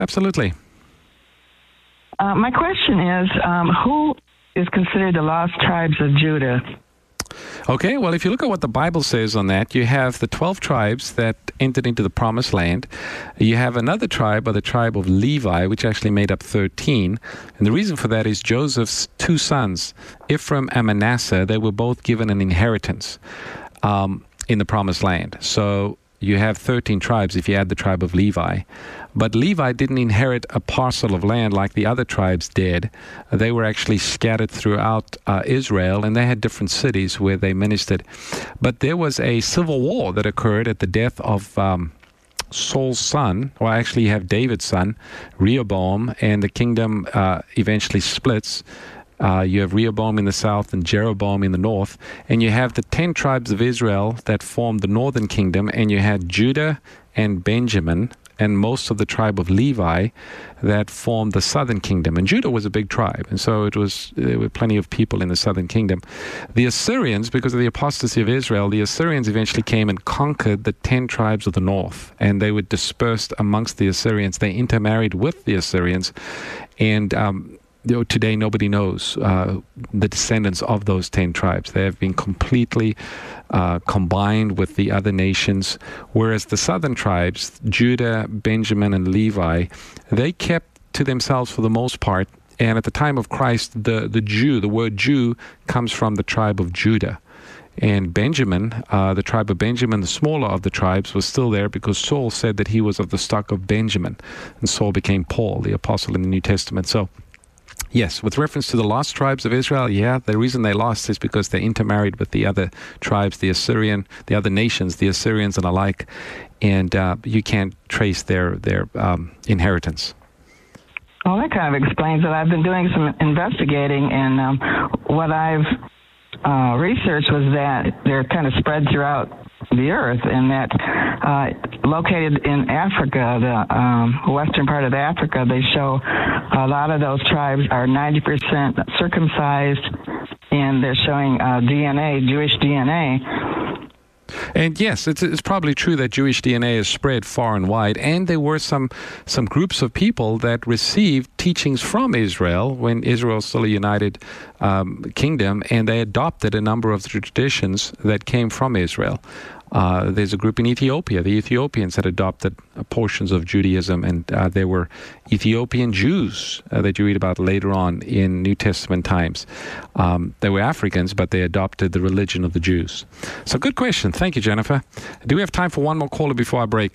Absolutely. My question is, who is considered the lost tribes of Judah? Okay, well, if you look at what the Bible says on that, you have the 12 tribes that entered into the Promised Land. You have another tribe, or the tribe of Levi, which actually made up 13. And the reason for that is Joseph's two sons, Ephraim and Manasseh, they were both given an inheritance in the Promised Land. So you have 13 tribes if you add the tribe of Levi. But Levi didn't inherit a parcel of land like the other tribes did. They were actually scattered throughout Israel, and they had different cities where they ministered. But there was a civil war that occurred at the death of Saul's son, or actually you have David's son, Rehoboam, and the kingdom eventually splits. You have Rehoboam in the south and Jeroboam in the north, and you have the 10 tribes of Israel that formed the northern kingdom, and you had Judah and Benjamin and most of the tribe of Levi that formed the southern kingdom. And Judah was a big tribe, and so there were plenty of people in the southern kingdom. The Assyrians, because of the apostasy of Israel, the Assyrians eventually came and conquered the 10 tribes of the north, and they were dispersed amongst the Assyrians. They intermarried with the Assyrians, and today nobody knows the descendants of those 10 tribes. They have been completely combined with the other nations, whereas the southern tribes, Judah, Benjamin, and Levi, they kept to themselves for the most part. And at the time of Christ, the word Jew comes from the tribe of Judah. And Benjamin, the tribe of Benjamin, the smaller of the tribes, was still there because Saul said that he was of the stock of Benjamin. And Saul became Paul, the apostle in the New Testament. So yes, with reference to the lost tribes of Israel, the reason they lost is because they intermarried with the other tribes, the other nations, the Assyrians and alike, and you can't trace their inheritance. Well, that kind of explains it. I've been doing some investigating, and what I've researched was that they're kind of spread throughout the earth, and that located in Africa, the western part of Africa, they show a lot of those tribes are 90% circumcised, and they're showing DNA, Jewish DNA. And yes, it's probably true that Jewish DNA is spread far and wide, and there were some groups of people that received teachings from Israel when Israel was still a united kingdom, and they adopted a number of the traditions that came from Israel. There's a group in Ethiopia. The Ethiopians had adopted portions of Judaism, and there were Ethiopian Jews that you read about later on in New Testament times. They were Africans, but they adopted the religion of the Jews. So good question. Thank you, Jennifer. Do we have time for one more caller before I break?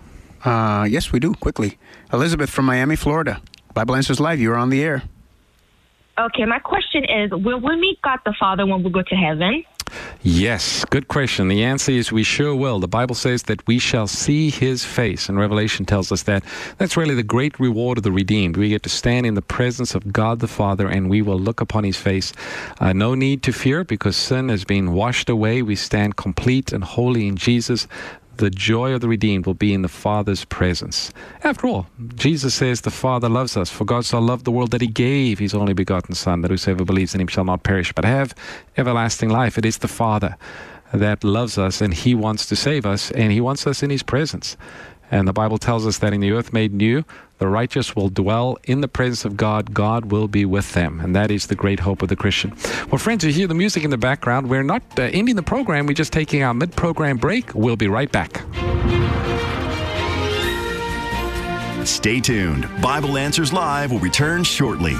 Yes, we do. Quickly. Elizabeth from Miami, Florida. Bible Answers Live, you're on the air. Okay, my question is, will we meet God the Father when we go to heaven? Yes, good question. The answer is we sure will. The Bible says that we shall see his face, and Revelation tells us that. That's really the great reward of the redeemed. We get to stand in the presence of God the Father, and we will look upon his face. No need to fear, because sin has been washed away. We stand complete and holy in Jesus. The joy of the redeemed will be in the Father's presence. After all, Jesus says the Father loves us. For God so loved the world that he gave his only begotten Son, that whosoever believes in him shall not perish, but have everlasting life. It is the Father that loves us, and he wants to save us, and he wants us in his presence. And the Bible tells us that in the earth made new, the righteous will dwell in the presence of God. God will be with them. And that is the great hope of the Christian. Well, friends, you hear the music in the background. We're not ending the program. We're just taking our mid-program break. We'll be right back. Stay tuned. Bible Answers Live will return shortly.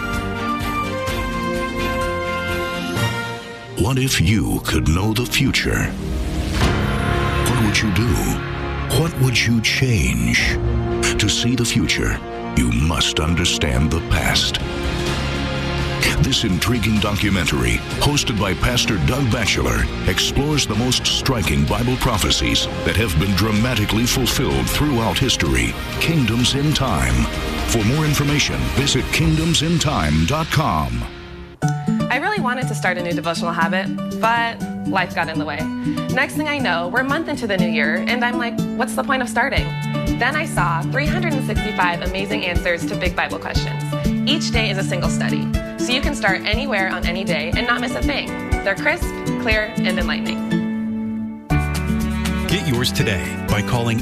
What if you could know the future? What would you do? What would you change? To see the future, you must understand the past. This intriguing documentary, hosted by Pastor Doug Batchelor, explores the most striking Bible prophecies that have been dramatically fulfilled throughout history. Kingdoms in Time. For more information, visit kingdomsintime.com. I really wanted to start a new devotional habit, but life got in the way. Next thing I know, we're a month into the new year, and I'm like, what's the point of starting? Then I saw 365 amazing answers to big Bible questions. Each day is a single study, so you can start anywhere on any day and not miss a thing. They're crisp, clear, and enlightening. Get yours today by calling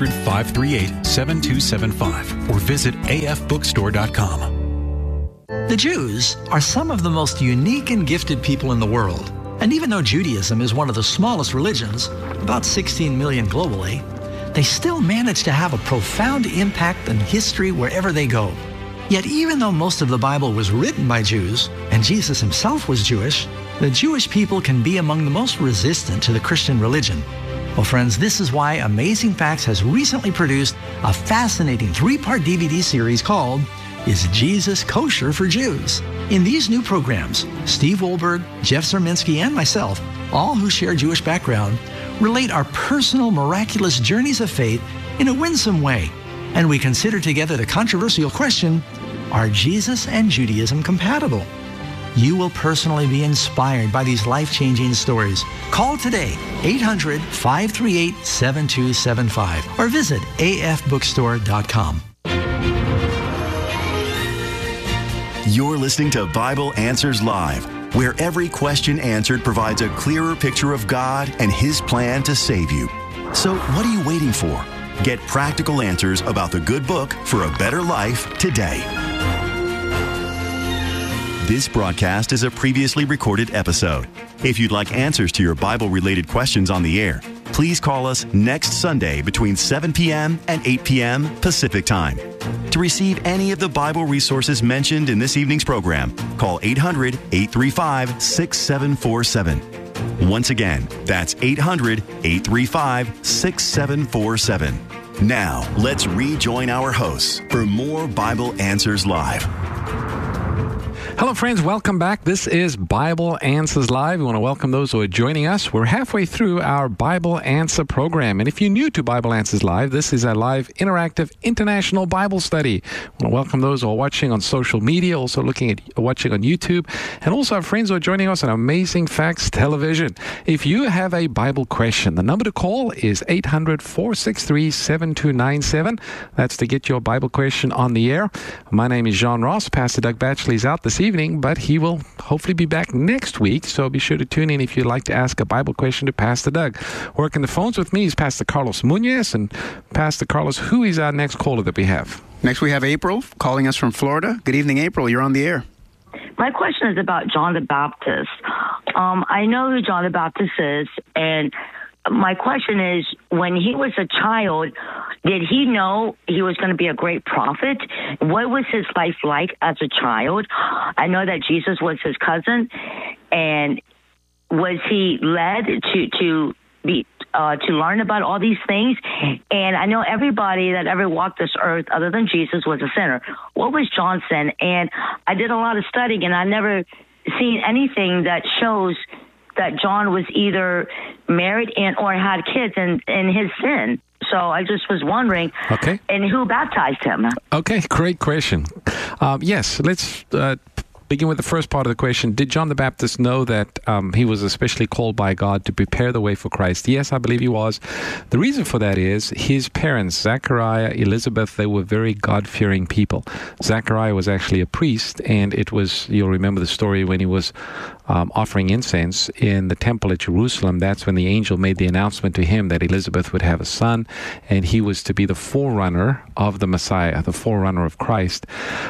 800-538-7275 or visit afbookstore.com. The Jews are some of the most unique and gifted people in the world. And even though Judaism is one of the smallest religions, about 16 million globally, they still manage to have a profound impact on history wherever they go. Yet even though most of the Bible was written by Jews, and Jesus himself was Jewish, the Jewish people can be among the most resistant to the Christian religion. Well, friends, this is why Amazing Facts has recently produced a fascinating 3-part DVD series called Is Jesus Kosher for Jews? In these new programs, Steve Wohlberg, Jeff Zerminski, and myself, all who share Jewish background, relate our personal miraculous journeys of faith in a winsome way. And we consider together the controversial question, are Jesus and Judaism compatible? You will personally be inspired by these life-changing stories. Call today, 800-538-7275, or visit afbookstore.com. You're listening to Bible Answers Live, where every question answered provides a clearer picture of God and His plan to save you. So what are you waiting for? Get practical answers about the good book for a better life today. This broadcast is a previously recorded episode. If you'd like answers to your Bible-related questions on the air, please call us next Sunday between 7 p.m. and 8 p.m. Pacific Time. To receive any of the Bible resources mentioned in this evening's program, call 800-835-6747. Once again, that's 800-835-6747. Now, let's rejoin our hosts for more Bible Answers Live. Hello, friends. Welcome back. This is Bible Answers Live. We want to welcome those who are joining us. We're halfway through our Bible Answer program. And if you're new to Bible Answers Live, this is a live, interactive, international Bible study. I want to welcome those who are watching on social media, also watching on YouTube, and also our friends who are joining us on Amazing Facts Television. If you have a Bible question, the number to call is 800-463-7297. That's to get your Bible question on the air. My name is John Ross. Pastor Doug Batchley is out this evening, but he will hopefully be back next week, so be sure to tune in if you'd like to ask a Bible question to Pastor Doug. Working the phones with me is Pastor Carlos Munoz. And Pastor Carlos, who is our next caller that we have? Next we have April calling us from Florida. Good evening, April. You're on the air. My question is about John the Baptist. I know who John the Baptist is, and my question is, when he was a child, did he know he was going to be a great prophet? What was his life like as a child? I know that Jesus was his cousin, and was he led to learn about all these things? And I know everybody that ever walked this earth other than Jesus was a sinner. What was John's sin? And I did a lot of studying, and I never seen anything that shows that John was either married or had kids in his sin. So I just was wondering, okay, and who baptized him? Okay, great question. Yes, let's begin with the first part of the question. Did John the Baptist know that he was especially called by God to prepare the way for Christ? Yes, I believe he was. The reason for that is his parents, Zachariah, Elizabeth, they were very God-fearing people. Zachariah was actually a priest, and it was, you'll remember the story when he was offering incense in the temple at Jerusalem. That's when the angel made the announcement to him that Elizabeth would have a son, and he was to be the forerunner of the Messiah, the forerunner of Christ.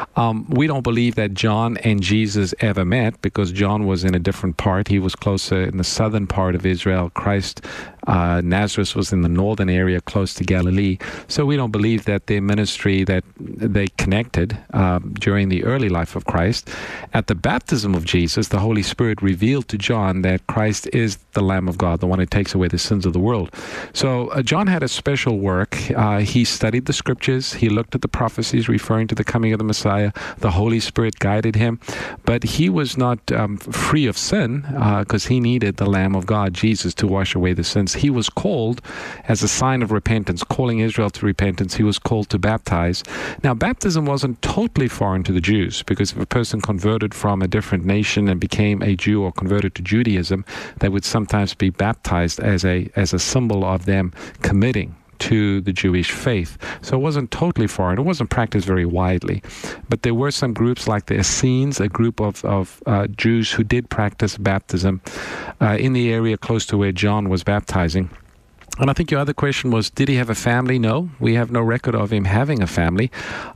We don't believe that John and Jesus ever met, because John was in a different part. He was closer in the southern part of Israel. Christ, Nazareth was in the northern area close to Galilee. So we don't believe that their ministry, that they connected during the early life of Christ. At the baptism of Jesus, the Holy Spirit revealed to John that Christ is the Lamb of God, the one who takes away the sins of the world. So John had a special work. He studied the scriptures. He looked at the prophecies referring to the coming of the Messiah. The Holy Spirit guided him. But he was not free of sin, because he needed the Lamb of God, Jesus, to wash away the sins. He was called as a sign of repentance, calling Israel to repentance. He was called to baptize. Now, baptism wasn't totally foreign to the Jews, because if a person converted from a different nation and became a Jew or converted to Judaism, they would sometimes be baptized as a symbol of them committing to the Jewish faith. So it wasn't totally foreign. It wasn't practiced very widely. But there were some groups like the Essenes, a group of Jews who did practice baptism in the area close to where John was baptizing. And I think your other question was, did he have a family? No, we have no record of him having a family.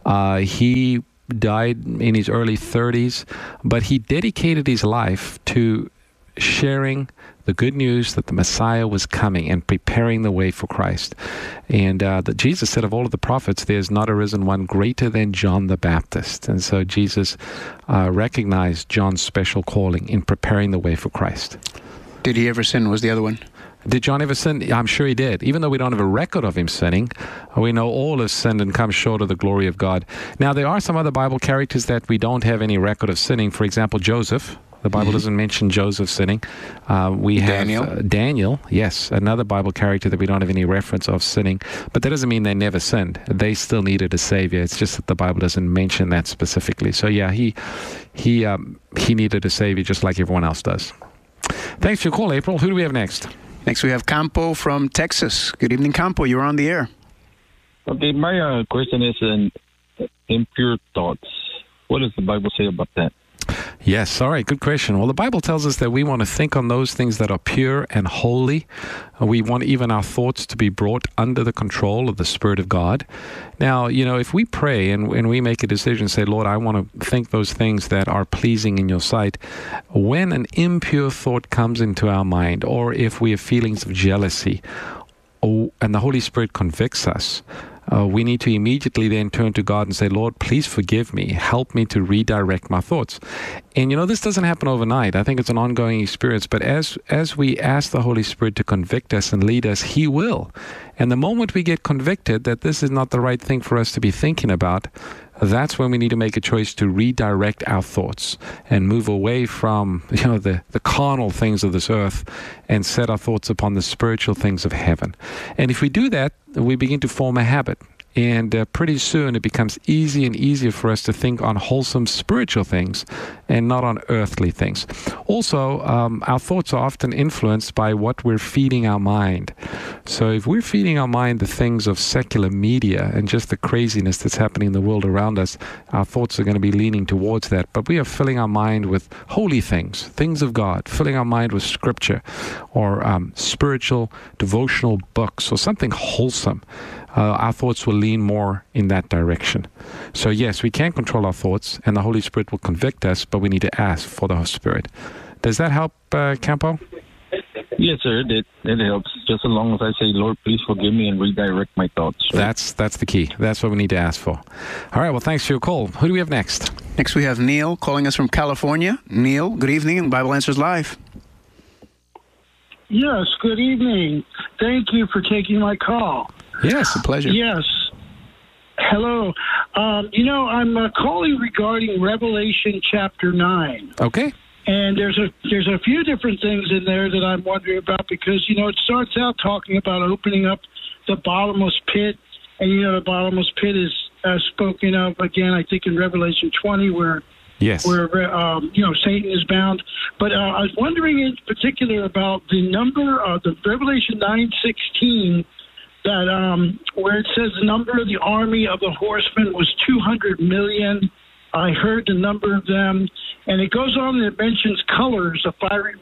He died in his early 30s, but he dedicated his life to sharing the good news that the Messiah was coming and preparing the way for Christ. And that Jesus said of all of the prophets, there's not arisen one greater than John the Baptist. And so Jesus recognized John's special calling in preparing the way for Christ. Did he ever sin was the other one. Did John ever sin? I'm sure he did. Even though we don't have a record of him sinning, we know all have sinned and come short of the glory of God. Now, there are some other Bible characters that we don't have any record of sinning. For example, Joseph. The Bible doesn't mention Joseph sinning. We have Daniel, yes, another Bible character that we don't have any reference of sinning. But that doesn't mean they never sinned. They still needed a Savior. It's just that the Bible doesn't mention that specifically. So yeah, he needed a Savior just like everyone else does. Thanks for your call, April. Who do we have next? Next we have Campo from Texas. Good evening, Campo. You're on the air. Okay, my question is impure thoughts. What does the Bible say about that? Yes, all right, good question. Well, the Bible tells us that we want to think on those things that are pure and holy. We want even our thoughts to be brought under the control of the Spirit of God. Now, you know, if we pray and we make a decision, say, Lord, I want to think those things that are pleasing in your sight, when an impure thought comes into our mind, or if we have feelings of jealousy, and the Holy Spirit convicts us, we need to immediately then turn to God and say, Lord, please forgive me. Help me to redirect my thoughts. And, you know, this doesn't happen overnight. I think it's an ongoing experience. But as we ask the Holy Spirit to convict us and lead us, He will. And the moment we get convicted that this is not the right thing for us to be thinking about, that's when we need to make a choice to redirect our thoughts and move away from, you know, the carnal things of this earth and set our thoughts upon the spiritual things of heaven. And if we do that, we begin to form a habit. And pretty soon it becomes easier and easier for us to think on wholesome spiritual things and not on earthly things. Also, our thoughts are often influenced by what we're feeding our mind. So if we're feeding our mind the things of secular media and just the craziness that's happening in the world around us, our thoughts are going to be leaning towards that. But we are filling our mind with holy things, things of God, filling our mind with scripture or spiritual devotional books or something wholesome. Our thoughts will lean more in that direction. So yes, we can control our thoughts, and the Holy Spirit will convict us, but we need to ask for the Holy Spirit. Does that help, Campo? Yes, sir. It helps. Just as long as I say, Lord, please forgive me and redirect my thoughts. Right? That's the key. That's what we need to ask for. All right, well, thanks for your call. Who do we have next? Next we have Neil calling us from California. Neil, good evening, and Bible Answers Live. Yes, good evening. Thank you for taking my call. Yes, a pleasure. Yes. Hello. I'm calling regarding Revelation chapter 9. Okay. And there's a few different things in there that I'm wondering about because, you know, it starts out talking about opening up the bottomless pit. And, you know, the bottomless pit is spoken of again, I think, in Revelation 20 where Satan is bound. But I was wondering in particular about the number of the Revelation 9:16 that where it says the number of the army of the horsemen was 200 million. I heard the number of them, and it goes on and it mentions colors, a fiery